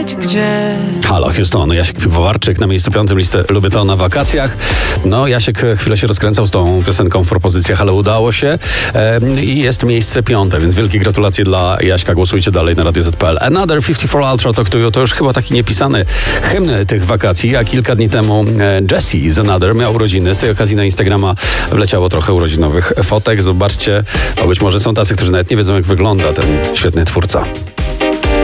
wiedzieć gdzie. Halo Houston, Jasiek Piwowarczyk na miejscu 5 listy Lubię to na wakacjach. No, Jasiek chwilę się rozkręcał z tą piosenką w propozycjach, ale udało się i jest miejsce 5, więc wielkie gratulacje dla Jaśka. Głosujcie dalej na Radio Z.pl. Another 54 Ultra Talk to You to już chyba taki niepisany hymn tych wakacji, a kilka dni temu Jessie z Another miał urodziny. Z tej okazji na Instagrama wleciało trochę urodzinowych fotek. Zobaczcie, bo być może są tacy, którzy nawet nie wiedzą, jak wygląda ten świetny twórca.